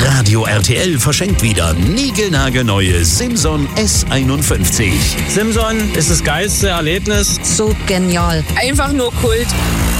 Radio RTL verschenkt wieder niegelnagelneue Simson S51. Simson ist das geilste Erlebnis. So genial. Einfach nur Kult.